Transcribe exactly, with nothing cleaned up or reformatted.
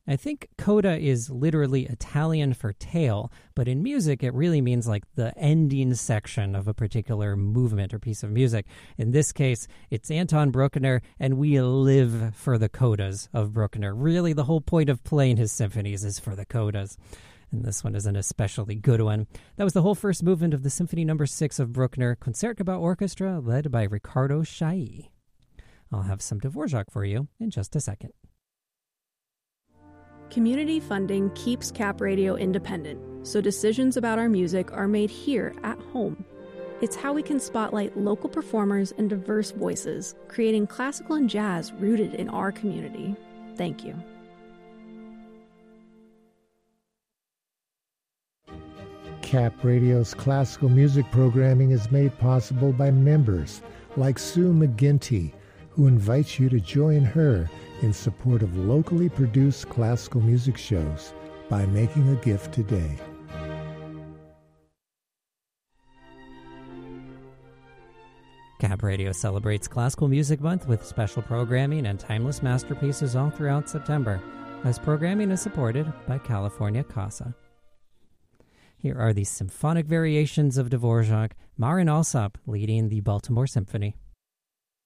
I think coda is literally Italian for tail, but in music it really means like the ending section of a particular movement or piece of music. In this case, it's Anton Bruckner, and we live for the codas of Bruckner. Really, the whole point of playing his symphonies is for the codas. And this one is an especially good one. That was the whole first movement of the Symphony Number Six of Bruckner, Concertgebouw Orchestra, led by Riccardo Chailly. I'll have some Dvorak for you in just a second. Community funding keeps Cap Radio independent, so decisions about our music are made here at home. It's how we can spotlight local performers and diverse voices, creating classical and jazz rooted in our community. Thank you. Cap Radio's classical music programming is made possible by members like Sue McGinty, who invites you to join her in support of locally produced classical music shows by making a gift today. Cap Radio celebrates Classical Music Month with special programming and timeless masterpieces all throughout September, as programming is supported by California CASA. Here are the symphonic variations of Dvorak, Marin Alsop leading the Baltimore Symphony.